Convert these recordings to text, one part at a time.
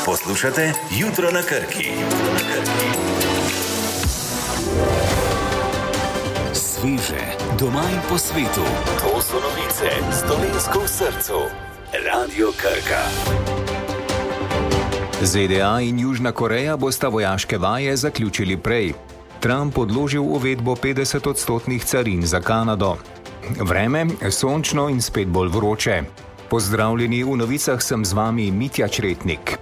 Poslušate Jutro na Krki. Sveže, doma in po svetu. To so novice s Dolenjsko v srcu. Radio Krka. ZDA in Južna Koreja bosta vojaške vaje zaključili prej. Trump odložil uvedbo 50-odstotnih carin za Kanado. Vreme, sončno in spet bolj vroče. Pozdravljeni, v novicah sem z vami Mitja Čretnik.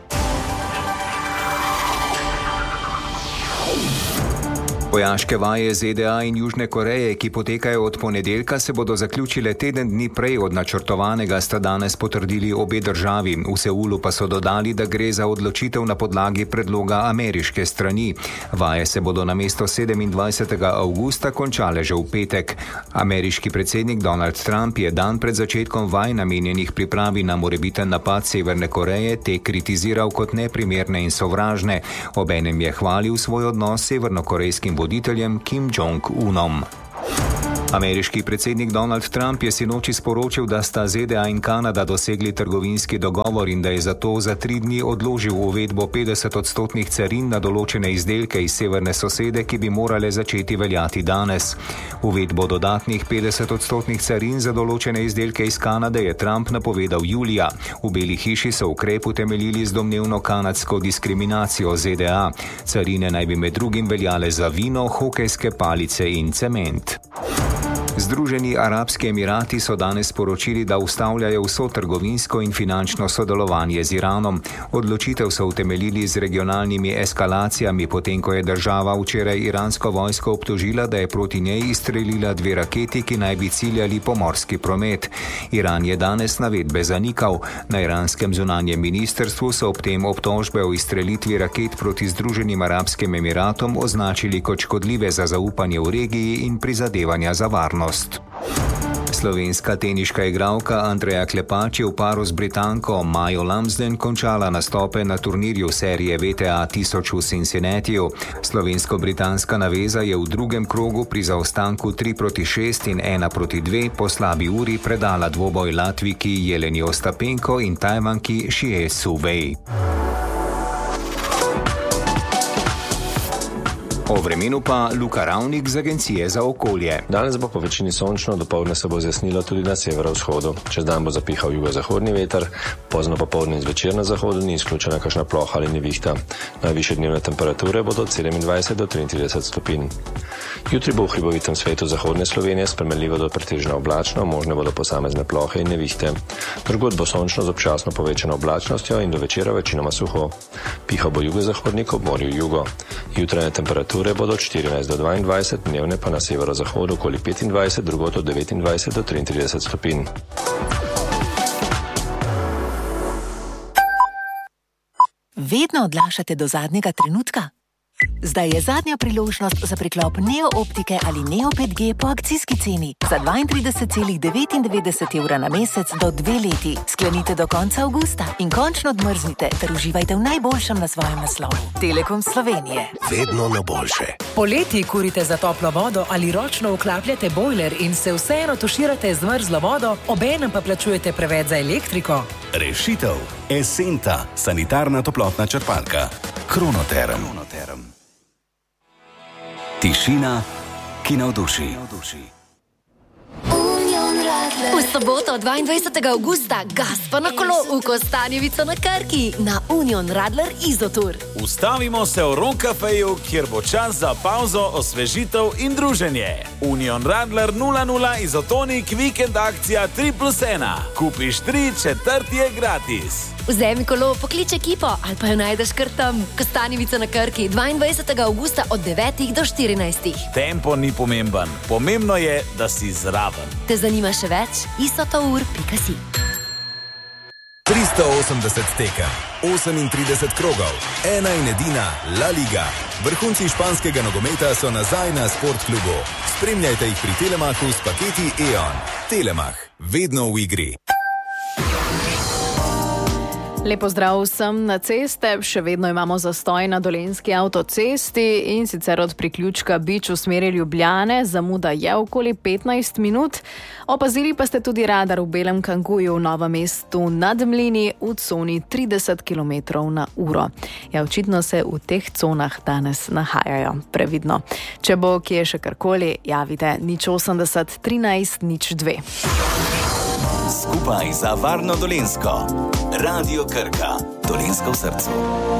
Vojaške vaje ZDA in Južne Koreje, ki potekajo od ponedeljka, se bodo zaključile teden dni prej od načrtovanega, sta danes potrdili obe državi. V Seulu pa so dodali, da gre za odločitev na podlagi predloga ameriške strani. Vaje se bodo namesto 27. avgusta končale že v petek. Ameriški predsednik Donald Trump je dan pred začetkom vaj, namenjenih pripravi na morebiten napad Severne Koreje, te kritiziral kot neprimerne in sovražne. Obenem je hvalil svoj odnos s severnokorejskim voditeljem Kim Jong-unom. Ameriški predsednik Donald Trump je sinoči sporočil, da sta ZDA in Kanada dosegli trgovinski dogovor in da je zato za 3 dni odložil uvedbo 50-odstotnih carin na določene izdelke iz severne sosede, ki bi morale začeti veljati danes. Uvedbo dodatnih 50-odstotnih carin za določene izdelke iz Kanade je Trump napovedal julija. V Beli hiši so ukrep utemeljili z domnevno kanadsko diskriminacijo ZDA. Carine naj bi med drugim veljale za vino, hokejske palice in cement. Združeni Arabski Emirati so danes sporočili, da ustavljajo vso trgovinsko in finančno sodelovanje z Iranom. Odločitev so utemeljili z regionalnimi eskalacijami, potem ko je država včeraj iransko vojsko obtožila, da je proti njej izstrelila 2 raketi, ki naj bi ciljali pomorski promet. Iran je danes navedbe zanikal. Na iranskem zunanjem ministrstvu so ob tem obtožbe o izstrelitvi raket proti Združenim Arabskim Emiratom označili kot škodljive za zaupanje v regiji in prizadevanja za varnost. Slovenska teniška igralka Andreja Klepač je v paru z Britanko Majo Lumsden končala nastope na turnirju serije VTA 1000 v Cincinnatiju. Slovensko-britanska naveza je v drugem krogu pri zaostanku 3-6 in 1-2 po slabi uri predala dvoboj Latvijki Jeleni Ostapenko in Tajvanki Xie Su Wei. O vremenu pa Luka Ravnik z Agencije za okolje. Danes bo po večini sončno, dopoldne se bo zjasnilo tudi na severovzhodu. Čez dan bo zapihal jugozahodni veter, pozno popoldne in zvečer na zahodu ni izključena kakšna ploha ali nevihta. Najvišje dnevne temperature bodo od 27 do 33 stopinj. Jutri bo v hribovitem svetu zahodne Slovenije spremenljivo do pretežno oblačno, možne bodo posamezne plohe in nevihte. Drugod bo sončno z občasno povečano oblačnostjo in do večera večinoma suho. Pihal bo jugozahodnik ob morju jugo. Jutranje temperature bodo od 14 do 22, dnevne pa na severozahodu okoli 25, drugod od 29 do 33 stopinj. Vedno odlašate do zadnjega trenutka? Zdaj je zadnja priložnost za priklop Neo optike ali Neo 5G po akcijski ceni za 32,99 evra na mesec do 2 leti. Sklenite do konca avgusta in končno odmrznite ter uživajte v najboljšem na svojem naslovu. Telekom Slovenije. Vedno na boljše. Poleti kurite za toplo vodo ali ročno vklapljate bojler in se vseeno tuširate z mrzlo vodo, obenem pa plačujete preveč za elektriko. Rešitev. Esenta. Sanitarna toplotna črpalka. Kronoterm. Tišina, ki navduši. V soboto 22. avgusta gas pa na kolo v Kostanjevico na Krki na Union Radler Izotour. Ustavimo se v Ron Cafeju, kjer bo čas za pauzo, osvežitev in druženje. Union Radler 00 Izotonik vikend akcija 3+1. Kupiš 3, 4 je gratis. Vzemi kolo, poklič ekipo ali pa jo najdeš kar tam. Kostanjevica na Krki 22. avgusta od 9 do 14. Tempo ni pomemben. Pomembno je, da si zraven. Te zanima še več? isotour.si 380 tekem, 38 krogov, ena in edina La Liga. Vrhunci španskega nogometa so nazaj na Sportklubu. Spremljajte jih pri Telemachu s paketi E.ON. Telemach, vedno v igri. Lepo zdrav vsem na ceste, še vedno imamo zastoj na Dolenjski avtocesti in sicer od priključka Bič v smeri Ljubljane, zamuda je okoli 15 minut. Opazili pa ste tudi radar v Belem Kanguju v Novem mestu nad Mlini v coni 30 km/h. Ja, očitno se v teh conah danes nahajajo, previdno. Če bo kje še karkoli, javite 080 13 02. Skupaj za varno Dolenjsko. Radio Krka. Dolenjsko v srcu.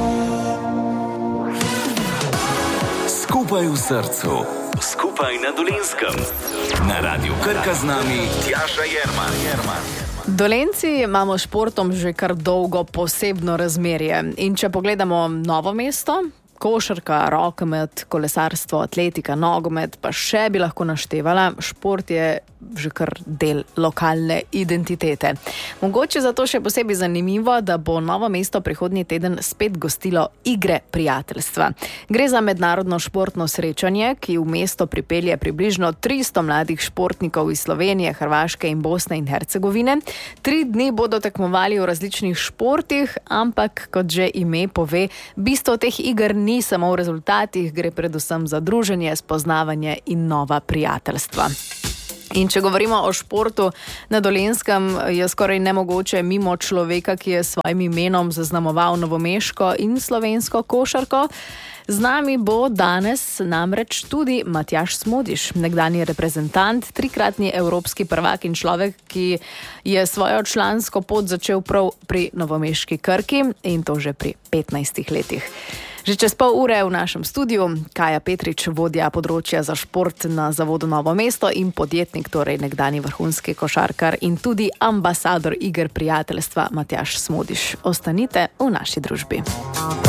Skupaj v srcu. Skupaj na Dolenjskem. Na Radio Krka z nami Tjaša Jerman. Dolenjci imamo s športom že kar dolgo posebno razmerje. In če pogledamo Novo mesto, košarka, rokomet, kolesarstvo, atletika, nogomet, pa še bi lahko naštevala, šport je že kar del lokalne identitete. Mogoče zato še posebej zanimivo, da bo Novo mesto prihodnji teden spet gostilo igre prijateljstva. Gre za mednarodno športno srečanje, ki v mesto pripelje približno 300 mladih športnikov iz Slovenije, Hrvaške in Bosne in Hercegovine. 3 dni bodo tekmovali v različnih športih, ampak kot že ime pove, bistvo teh iger ni samo v rezultatih, gre predvsem za druženje, spoznavanje in nova prijateljstva. In če govorimo o športu na Dolenjskem, je skoraj nemogoče mimo človeka, ki je s svojim imenom zaznamoval novomeško in slovensko košarko. Z nami bo danes namreč tudi Matjaž Smodiš, nekdanji reprezentant, 3-kratni evropski prvak in človek, ki je svojo člansko pot začel prav pri novomeški Krki in to že pri 15 letih. Že čez pol ure v našem studiu Kaja Petrič, vodja področja za šport na Zavodu Novo mesto in podjetnik, torej nekdanji vrhunski košarkar in tudi ambasador iger prijateljstva Matjaž Smodiš. Ostanite v naši družbi.